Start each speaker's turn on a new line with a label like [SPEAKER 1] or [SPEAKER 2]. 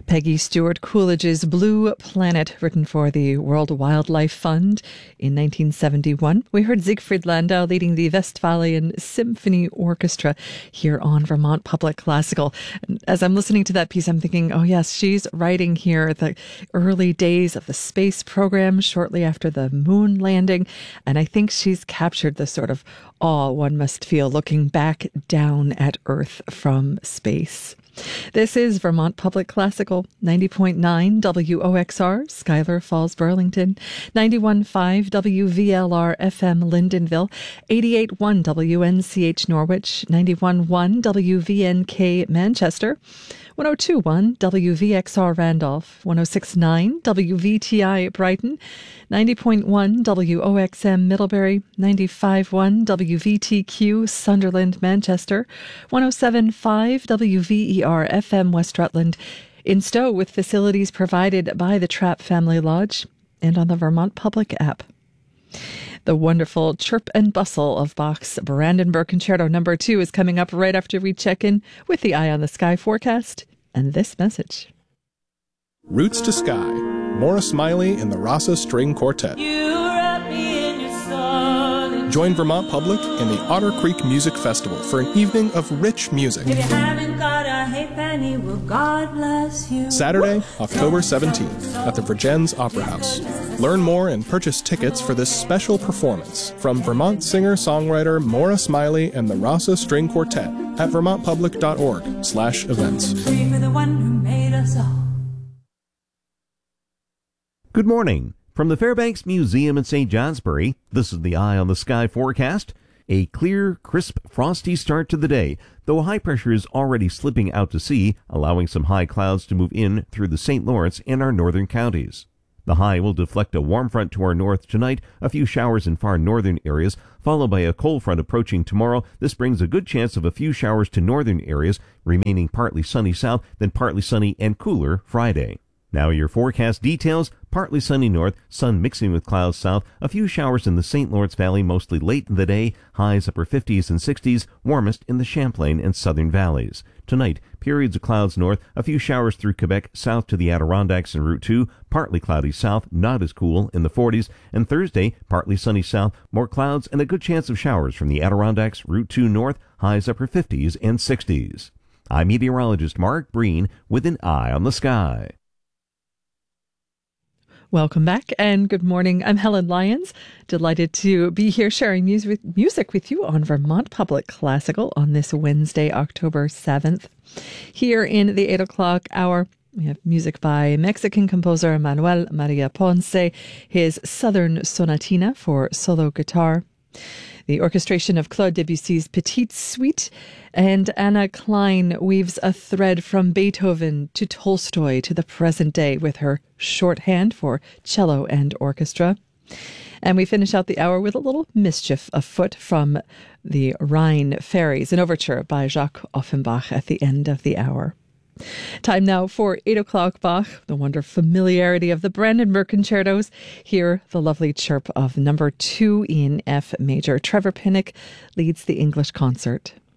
[SPEAKER 1] Peggy Stewart Coolidge's Blue Planet, written for the World Wildlife Fund in 1971. We heard Siegfried Landau leading the Westphalian Symphony Orchestra here on Vermont Public Classical. And as I'm listening to that piece, I'm thinking, oh yes, she's writing here the early days of the space program shortly after the moon landing. And I think she's captured the sort of awe one must feel looking back down at Earth from space. This is Vermont Public Classical, 90.9 WOXR, Schuyler Falls, Burlington, 91.5 WVLR FM, Lyndonville, 88.1 WNCH, Norwich, 91.1 WVNK, Manchester, 102.1 WVXR, Randolph, 106.9 WVTI, Brighton, 90.1 WOXM, Middlebury, 95.1 WVTQ, Sunderland, Manchester, 107.5 WVER FM, West Rutland, in Stowe with facilities provided by the Trapp Family Lodge and on the Vermont Public app. The wonderful chirp and bustle of Bach's Brandenburg Concerto No. 2 is coming up right after we check in with the Eye on the Sky forecast and this message.
[SPEAKER 2] Roots to Sky, Maura Smiley and the Rasa String Quartet. Join Vermont Public and the Otter Creek Music Festival for an evening of rich music.
[SPEAKER 3] If you haven't got a halfpenny, well, God bless you.
[SPEAKER 2] Saturday, October 17th at the Vergennes Opera House. Learn more and purchase tickets for this special performance from Vermont singer-songwriter Maura Smiley and the Rasa String Quartet at vermontpublic.org/events.
[SPEAKER 3] Pray for the one who made us all.
[SPEAKER 4] Good morning. From the Fairbanks Museum in St. Johnsbury, this is the Eye on the Sky forecast. A clear, crisp, frosty start to the day, though high pressure is already slipping out to sea, allowing some high clouds to move in through the St. Lawrence and our northern counties. The high will deflect a warm front to our north tonight, a few showers in far northern areas, followed by a cold front approaching tomorrow. This brings a good chance of a few showers to northern areas, remaining partly sunny south, then partly sunny and cooler Friday. Now your forecast details: partly sunny north, sun mixing with clouds south, a few showers in the St. Lawrence Valley mostly late in the day, highs upper 50s and 60s, warmest in the Champlain and southern valleys. Tonight, periods of clouds north, a few showers through Quebec south to the Adirondacks and Route 2, partly cloudy south, not as cool in the 40s, and Thursday, partly sunny south, more clouds and a good chance of showers from the Adirondacks, Route 2 north, highs upper 50s and 60s. I'm meteorologist Mark Breen with an Eye on the Sky.
[SPEAKER 1] Welcome back and good morning. I'm Helen Lyons, delighted to be here sharing music with you on Vermont Public Classical on this Wednesday, October 7th. Here in the 8 o'clock hour, we have music by Mexican composer Manuel Maria Ponce, his Southern Sonatina for solo guitar, the orchestration of Claude Debussy's Petite Suite, and Anna Klein weaves a thread from Beethoven to Tolstoy to the present day with her shorthand for cello and orchestra. And we finish out the hour with a little mischief afoot from the Rhine Fairies, an overture by Jacques Offenbach at the end of the hour. Time now for 8 o'clock Bach, the wonder familiarity of the Brandenburg Concertos. Hear the lovely chirp of No. 2 in F major. Trevor Pinnock leads the English concert.